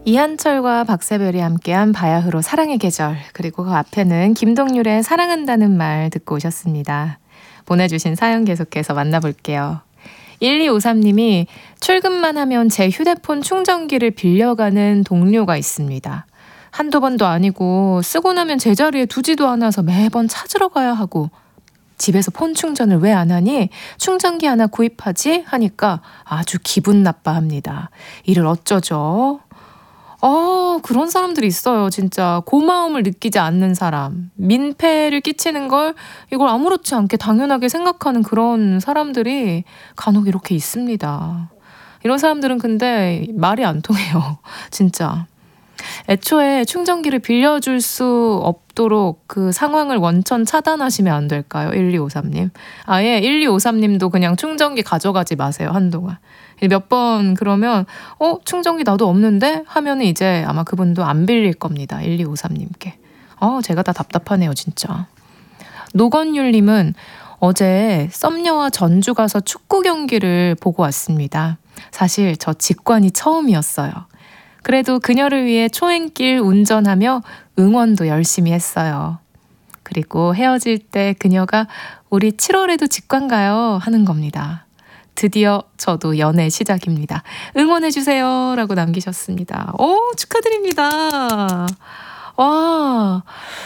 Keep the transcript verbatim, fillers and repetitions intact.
이한철과 박세별이 함께한 바야흐로 사랑의 계절, 그리고 그 앞에는 김동률의 사랑한다는 말 듣고 오셨습니다. 보내주신 사연 계속해서 만나볼게요. 일이오삼 님이 출근만 하면 제 휴대폰 충전기를 빌려가는 동료가 있습니다. 한두 번도 아니고 쓰고 나면 제자리에 두지도 않아서 매번 찾으러 가야 하고, 집에서 폰 충전을 왜 안 하니? 충전기 하나 구입하지? 하니까 아주 기분 나빠합니다. 이를 어쩌죠? 어, 그런 사람들이 있어요. 진짜 고마움을 느끼지 않는 사람, 민폐를 끼치는 걸 이걸 아무렇지 않게 당연하게 생각하는 그런 사람들이 간혹 이렇게 있습니다. 이런 사람들은 근데 말이 안 통해요. 진짜. 애초에 충전기를 빌려줄 수 없도록 그 상황을 원천 차단하시면 안 될까요? 일이오삼 님. 아예 일이오삼 님도 그냥 충전기 가져가지 마세요, 한동안. 몇 번 그러면 어? 충전기 나도 없는데? 하면은 이제 아마 그분도 안 빌릴 겁니다. 일이오삼 님께. 어, 제가 다 답답하네요, 진짜. 노건율 님은 어제 썸녀와 전주 가서 축구 경기를 보고 왔습니다. 사실 저 직관이 처음이었어요. 그래도 그녀를 위해 초행길 운전하며 응원도 열심히 했어요. 그리고 헤어질 때 그녀가 우리 칠월에도 직관 가요 하는 겁니다. 드디어 저도 연애 시작입니다. 응원해주세요 라고 남기셨습니다. 오, 축하드립니다. 와,